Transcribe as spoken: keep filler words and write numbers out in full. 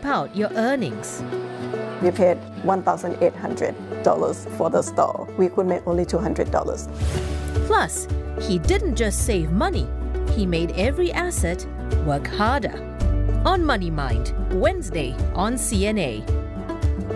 wipe out your earnings. We paid one thousand eight hundred dollars for the store. We could make only two hundred dollars. Plus, he didn't just save money, he made every asset work harder. On Money Mind, Wednesday on C N A.